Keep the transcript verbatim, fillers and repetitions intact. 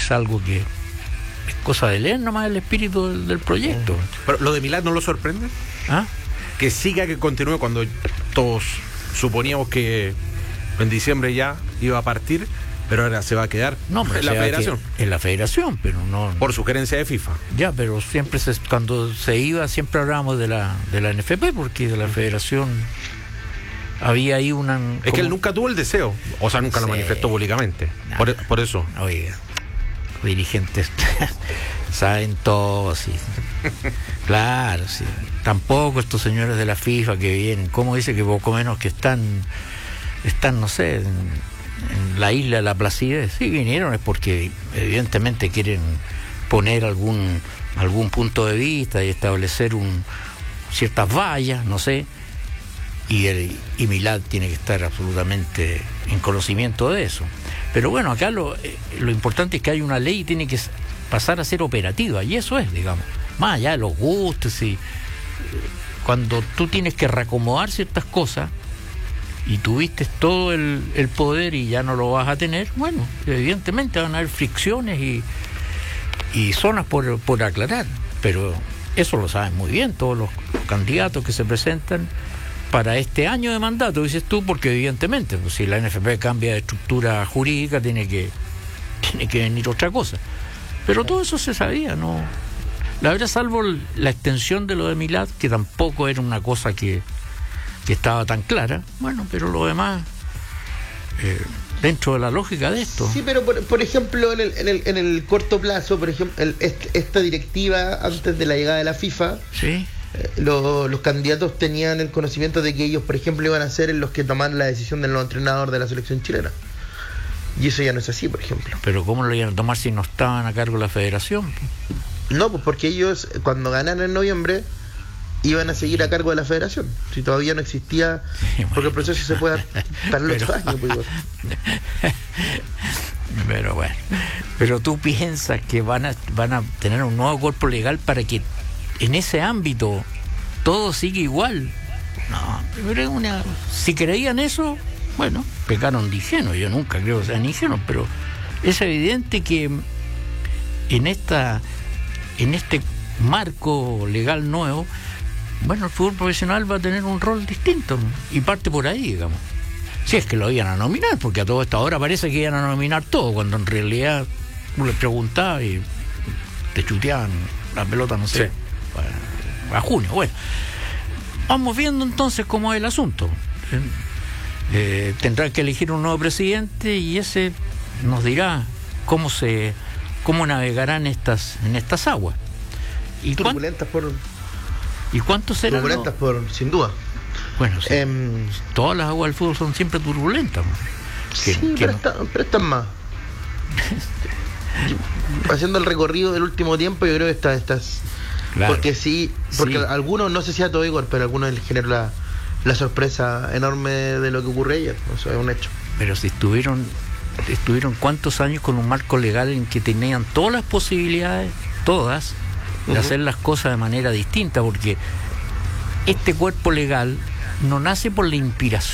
es algo que es cosa de leer nomás el espíritu del, del proyecto. Pero lo de Milad no lo sorprende. ¿Ah? Que siga, que continúe, cuando todos suponíamos que en diciembre ya iba a partir, pero ahora se va a quedar no, en la federación. En la federación, pero no. Por sugerencia de FIFA. Ya, pero siempre se, cuando se iba, siempre hablábamos de la, de la N F P, porque de la federación había ahí una. Es como... que él nunca tuvo el deseo, o sea, nunca sí. lo manifestó públicamente. No, por, por eso. Oiga, dirigentes saben todo, sí. Claro, sí. Tampoco estos señores de la FIFA que vienen, ¿cómo dice que poco menos que están, están, no sé, en, en la isla de la Placidez? Sí, vinieron es porque evidentemente quieren poner algún, algún punto de vista y establecer un, ciertas vallas, no sé, y, el, y Milad tiene que estar absolutamente en conocimiento de eso. Pero bueno, acá lo, lo importante es que hay una ley y tiene que pasar a ser operativa, y eso es, digamos, más allá de los gustos, y cuando tú tienes que reacomodar ciertas cosas y tuviste todo el, el poder y ya no lo vas a tener, bueno, evidentemente van a haber fricciones y, y zonas por, por aclarar, pero eso lo saben muy bien todos los candidatos que se presentan para este año de mandato, dices tú, porque evidentemente, pues, si la N F P cambia de estructura jurídica, tiene que tiene que venir otra cosa. Pero todo eso se sabía, ¿no? La verdad, salvo la extensión de lo de Milad, que tampoco era una cosa que, que estaba tan clara, bueno, pero lo demás, eh, dentro de la lógica de esto. Sí, pero por, por ejemplo, en el, en, el, en el corto plazo, por ejemplo, el, esta directiva, antes de la llegada de la FIFA, sí. eh, lo, los candidatos tenían el conocimiento de que ellos, por ejemplo, iban a ser los que tomaran la decisión del nuevo entrenador de la selección chilena. Y eso ya no es así, por ejemplo. Pero ¿cómo lo iban a tomar si no estaban a cargo de la federación? No, pues porque ellos, cuando ganaron en noviembre, iban a seguir a cargo de la federación. Si todavía no existía, sí, bueno, porque el proceso se puede dar los ocho años. Pues, pero bueno, pero tú piensas que van a, van a tener un nuevo cuerpo legal para que en ese ámbito todo siga igual. No, pero es una... si creían eso, bueno, pecaron de ingenuos. Yo nunca creo que sean ingenuos, pero es evidente que en esta en este marco legal nuevo, bueno, el fútbol profesional va a tener un rol distinto, y parte por ahí, digamos. Si es que lo iban a nominar, porque a toda esta hora parece que iban a nominar todo, cuando en realidad uno les preguntaba y te chuteaban la pelota, no sé, sí. a, a junio. Bueno, vamos viendo entonces cómo es el asunto. Eh, tendrán que elegir un nuevo presidente y ese nos dirá cómo se cómo navegarán estas en estas aguas. ¿Y turbulentas por ¿Y cuántos serán? Turbulentas los... por sin duda. Bueno, sí, eh, todas las aguas del fútbol son siempre turbulentas. Sí, que, pero, que no... están, pero están más. Haciendo el recorrido del último tiempo, yo creo que estas estas claro. Porque sí, porque sí. algunos, no sé si a todo Igor, pero a algunos les generó la la sorpresa enorme de lo que ocurre ayer. Eso es un hecho. Pero si estuvieron estuvieron cuántos años con un marco legal en que tenían todas las posibilidades, todas, de uh-huh. hacer las cosas de manera distinta, porque este cuerpo legal no nace por la inspiración